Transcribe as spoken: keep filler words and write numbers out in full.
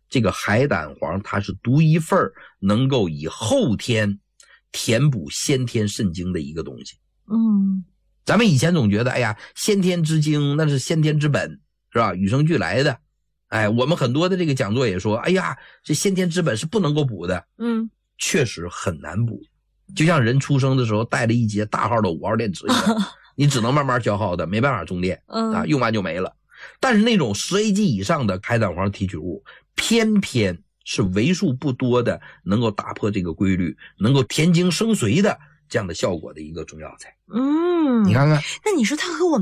这个海胆黄它是独一份能够以后天填补先天肾精的一个东西。 嗯， 咱们以前总觉得，哎呀，先天之精那是先天之本，是吧？与生俱来的。哎，我们很多的这个讲座也说，哎呀，这先天之本是不能够补的。 嗯， 确实很难补。就像人出生的时候带了一节大号的五号电池一样，你只能慢慢消耗的，没办法充电， 嗯啊，用完就没了。但是那种十 A G 以上的海胆黄提取物，偏偏是为数不多的能够打破这个规律，能够填精生髓的这样的效果的一个中药材。 嗯， 你看看， 那你说它和我们